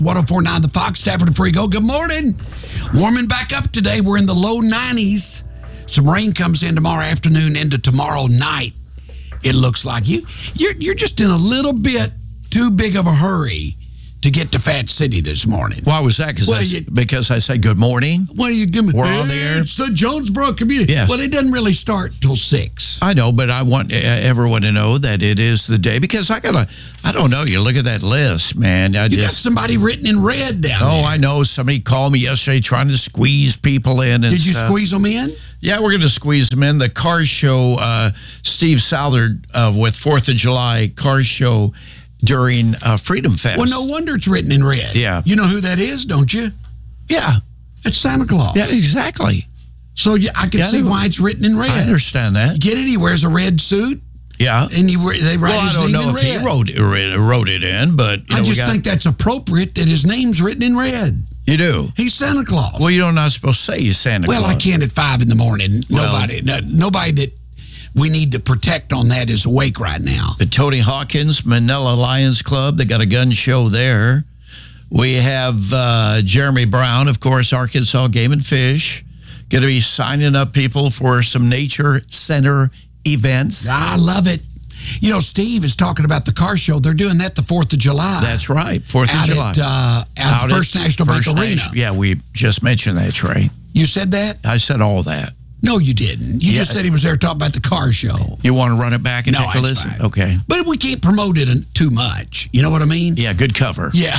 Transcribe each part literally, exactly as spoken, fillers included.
one oh four point nine The Fox, Stafford and Frigo. Good morning. Warming back up today. We're in the low nineties. Some rain comes in tomorrow afternoon into tomorrow night. It looks like you. You're, you're just in a little bit too big of a hurry to get to Fat City this morning. Why was that? Well, I, you, because I said good morning? Well, you give me, We're on the air. It's the Jonesboro community. Yes. Well, it doesn't really start till six. I know, but I want everyone to know that it is the day, because I got to, I don't know, you look at that list, man. I you just, got somebody written in red down Oh, there. I know. Somebody called me yesterday trying to squeeze people in. And Did you stuff. squeeze them in? Yeah, we're going to squeeze them in. The car show, uh, Steve Southard uh, with fourth of July car show during uh, Freedom Fest. Well, no wonder it's written in red. Yeah. You know who that is, don't you? Yeah. It's Santa Claus. Yeah, exactly. So yeah, I can yeah, see why it's written in red. I understand that. You get it? He wears a red suit. Yeah. And he, they write well, his I don't name know in if red. he wrote it, wrote it in, but you I know, just got, think that's appropriate that his name's written in red. You do? He's Santa Claus. Well, you're not supposed to say he's Santa well, Claus. Well, I can't at five in the morning. Well, nobody, no, nobody that we need to protect on that is awake right now. The Tony Hawkins Manila Lions Club, they got a gun show there. We have uh, Jeremy Brown, of course, Arkansas Game and Fish, going to be signing up people for some nature center events. I love it. You know, Steve is talking about the car show. They're doing that the fourth of July. That's right, fourth of July. At, uh, out, out at First National Bank Arena. Nation, yeah, we just mentioned that, Trey. You said that? I said all that. No, you didn't. You yeah. just said he was there talking about the car show. You want to run it back and no, take a listen? Fine. Okay. But we can't promote it too much. You know what I mean? Yeah, good cover. Yeah.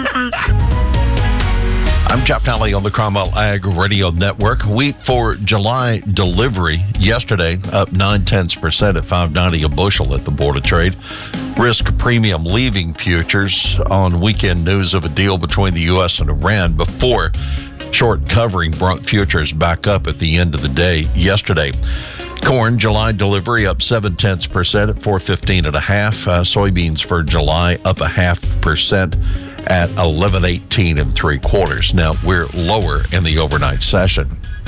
I'm Jeff Talley on the Cromwell Ag Radio Network. Wheat for July delivery yesterday up nine tenths percent at five ninety a bushel at the Board of Trade. Risk premium leaving futures on weekend news of a deal between the U S and Iran before short covering brought futures back up at the end of the day yesterday. Corn July delivery up seven tenths percent at four fifteen and a half. Uh, soybeans for July up a half percent at eleven eighteen and three quarters. Now we're lower in the overnight session.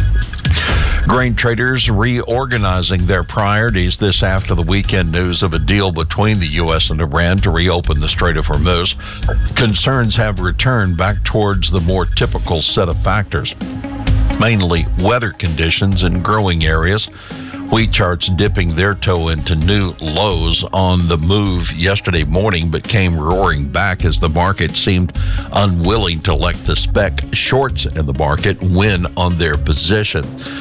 Grain traders reorganizing their priorities this after the weekend news of a deal between the U S and Iran to reopen the Strait of Hormuz. Concerns have returned back towards the more typical set of factors, mainly weather conditions in growing areas. Wheat charts dipping their toe into new lows on the move yesterday morning, but came roaring back as the market seemed unwilling to let the spec shorts in the market win on their position.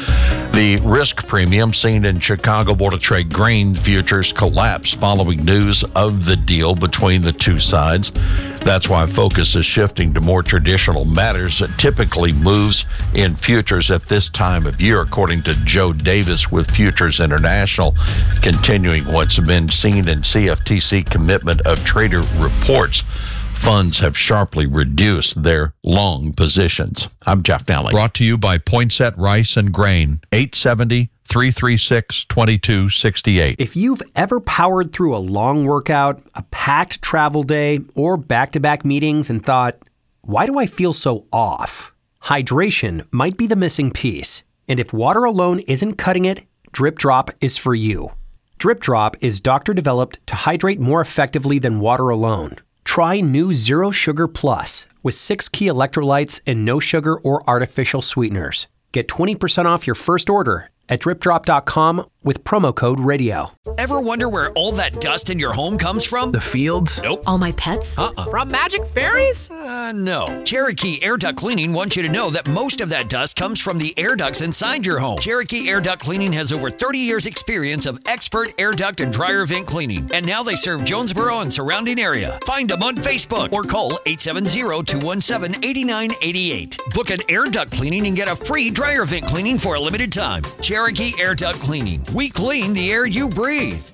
The risk premium seen in Chicago Board of Trade grain futures collapsed following news of the deal between the two sides. That's why focus is shifting to more traditional matters that typically moves in futures at this time of year, according to Joe Davis with Futures International, continuing what's been seen in C F T C commitment of trader reports. Funds have sharply reduced their long positions. I'm Jeff Nally. Brought to you by Poinsett Rice and Grain, eight seventy, three three six, two two six eight. If you've ever powered through a long workout, a packed travel day, or back-to-back meetings and thought, why do I feel so off? Hydration might be the missing piece. And if water alone isn't cutting it, Drip Drop is for you. Drip Drop is doctor-developed to hydrate more effectively than water alone. Try new Zero Sugar Plus with six key electrolytes and no sugar or artificial sweeteners. Get twenty percent off your first order at drip drop dot com with promo code radio. Ever wonder where all that dust in your home comes from? The fields? Nope. All my pets? Uh-uh. From Magic Fairies? Uh, no. Cherokee Air Duct Cleaning wants you to know that most of that dust comes from the air ducts inside your home. Cherokee Air Duct Cleaning has over thirty years experience of expert air duct and dryer vent cleaning. And now they serve Jonesboro and surrounding area. Find them on Facebook or call eight seven zero, two one seven, eight nine eight eight. Book an air duct cleaning and get a free dryer vent cleaning for a limited time. Cherokee Air Duct Cleaning. We clean the air you breathe.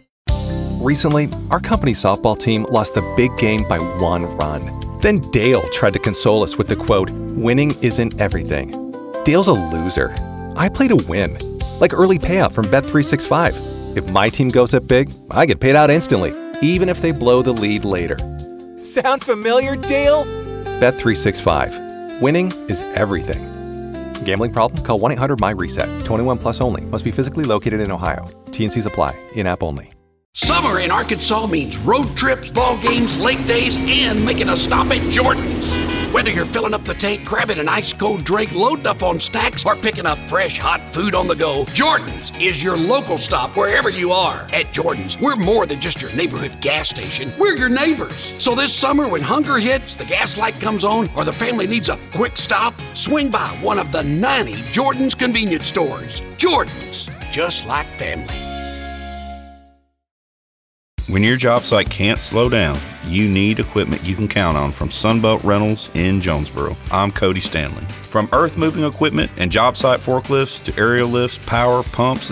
Recently, our company softball team lost the big game by one run. Then Dale tried to console us with the quote, "Winning isn't everything." Dale's a loser. I play to win. Like early payout from Bet three sixty-five. If my team goes up big, I get paid out instantly, even if they blow the lead later. Sound familiar, Dale? Bet three sixty-five. Winning is everything. Gambling problem? Call one eight hundred M Y reset. twenty-one plus only. Must be physically located in Ohio. T and Cs apply. In-app only. Summer in Arkansas means road trips, ball games, lake days, and making a stop at Jordan's. Whether you're filling up the tank, grabbing an ice-cold drink, loading up on snacks, or picking up fresh, hot food on the go, Jordan's is your local stop wherever you are. At Jordan's, we're more than just your neighborhood gas station. We're your neighbors. So this summer, when hunger hits, the gas light comes on, or the family needs a quick stop, swing by one of the ninety Jordan's convenience stores. Jordan's, just like family. When your job site can't slow down, you need equipment you can count on from Sunbelt Rentals in Jonesboro. I'm Cody Stanley. From earth moving equipment and job site forklifts to aerial lifts, power, pumps,